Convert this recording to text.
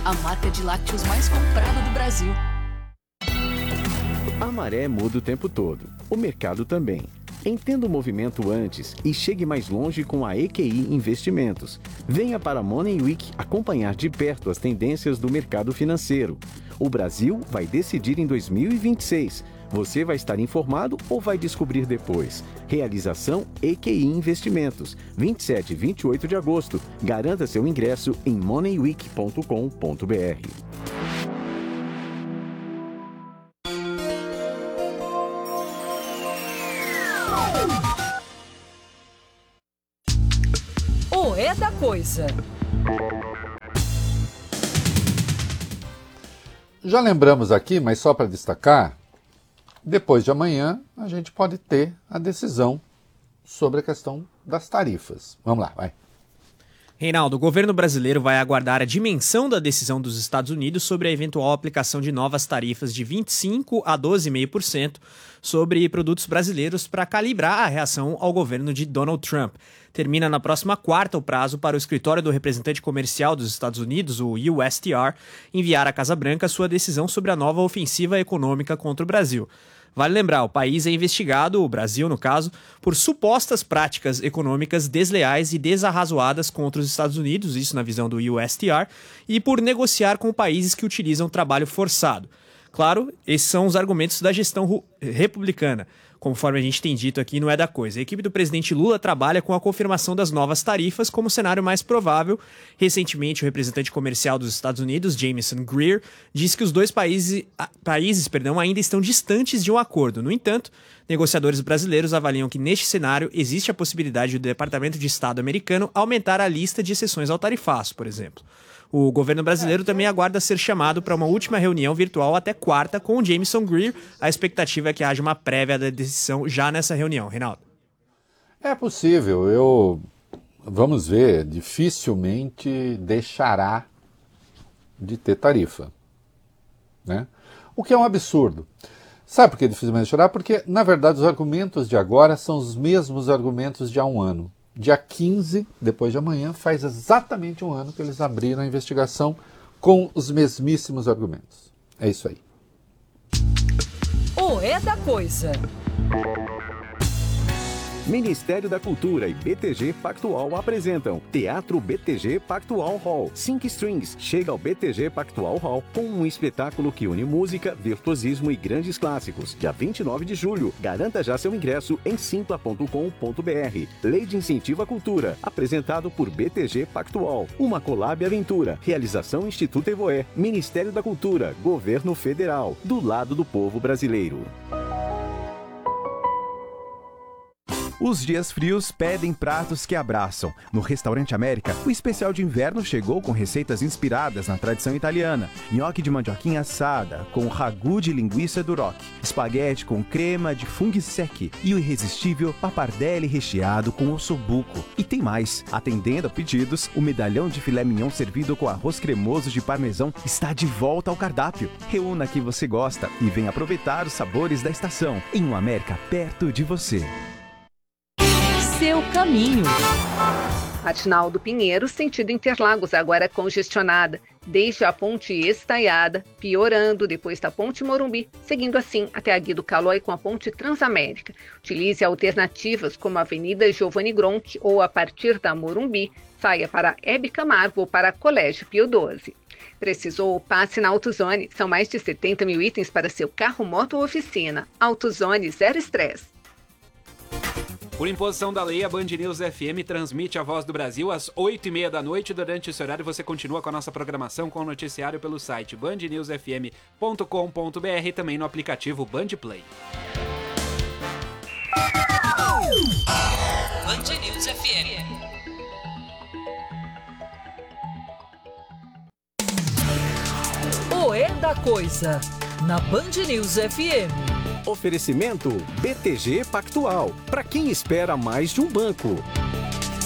a marca de lácteos mais comprada do Brasil. A maré muda o tempo todo, o mercado também. Entenda o movimento antes e chegue mais longe com a EQI Investimentos. Venha para a Money Week acompanhar de perto as tendências do mercado financeiro. O Brasil vai decidir em 2026. Você vai estar informado ou vai descobrir depois? Realização EQI Investimentos, 27 e 28 de agosto. Garanta seu ingresso em moneyweek.com.br. O É da Coisa. Já lembramos aqui, mas só para destacar, depois de amanhã a gente pode ter a decisão sobre a questão das tarifas. Vamos lá, vai. Reinaldo, o governo brasileiro vai aguardar a dimensão da decisão dos Estados Unidos sobre a eventual aplicação de novas tarifas de 25% a 12,5% sobre produtos brasileiros para calibrar a reação ao governo de Donald Trump. Termina na próxima quarta o prazo para o escritório do representante comercial dos Estados Unidos, o USTR, enviar à Casa Branca sua decisão sobre a nova ofensiva econômica contra o Brasil. Vale lembrar, o país é investigado, o Brasil no caso, por supostas práticas econômicas desleais e desarrazoadas contra os Estados Unidos, isso na visão do USTR, e por negociar com países que utilizam trabalho forçado. Claro, esses são os argumentos da gestão republicana, conforme a gente tem dito aqui no É da Coisa. A equipe do presidente Lula trabalha com a confirmação das novas tarifas como cenário mais provável. Recentemente, o representante comercial dos Estados Unidos, Jamieson Greer, disse que os dois países ainda estão distantes de um acordo. No entanto, negociadores brasileiros avaliam que neste cenário existe a possibilidade do Departamento de Estado americano aumentar a lista de exceções ao tarifaço, por exemplo. O governo brasileiro também aguarda ser chamado para uma última reunião virtual até quarta com o Jamieson Greer. A expectativa é que haja uma prévia da decisão já nessa reunião. Reinaldo. É possível. Vamos ver, dificilmente deixará de ter tarifa, né? O que é um absurdo. Sabe por que dificilmente deixará? Porque, na verdade, os argumentos de agora são os mesmos argumentos de há um ano. Dia 15, depois de amanhã, faz exatamente um ano que eles abriram a investigação com os mesmíssimos argumentos. É isso aí. O É da Coisa. Ministério da Cultura e BTG Pactual apresentam Teatro BTG Pactual Hall. 5 Strings chega ao BTG Pactual Hall com um espetáculo que une música, virtuosismo e grandes clássicos. Dia 29 de julho, garanta já seu ingresso em simpla.com.br. Lei de Incentivo à Cultura, apresentado por BTG Pactual. Uma collab aventura. Realização Instituto Evoé. Ministério da Cultura, Governo Federal. Do lado do povo brasileiro. Os dias frios pedem pratos que abraçam. No Restaurante América, o especial de inverno chegou com receitas inspiradas na tradição italiana. Nhoque de mandioquinha assada, com ragu de linguiça duroc, espaguete com crema de funghi secchi e o irresistível pappardelle recheado com ossobuco. E tem mais. Atendendo a pedidos, o medalhão de filé mignon servido com arroz cremoso de parmesão está de volta ao cardápio. Reúna que você gosta e venha aproveitar os sabores da estação em um América perto de você. Seu caminho. Marginal do Pinheiro, sentido Interlagos, agora congestionada, desde a ponte Estaiada, piorando depois da ponte Morumbi, seguindo assim até a Guido Calói com a ponte Transamérica. Utilize alternativas como a Avenida Giovanni Gronchi ou a partir da Morumbi, saia para Hebe Camargo ou para Colégio Pio XII. Precisou? Passe na AutoZone. São mais de 70 mil itens para seu carro, moto ou oficina. AutoZone, zero estresse. Por imposição da lei, a Band News FM transmite a Voz do Brasil às 8h30 da noite. Durante esse horário você continua com a nossa programação com o noticiário pelo site bandnewsfm.com.br e também no aplicativo Band Play. Band News FM. O É da Coisa, na Band News FM. Oferecimento BTG Pactual. Para quem espera mais de um banco.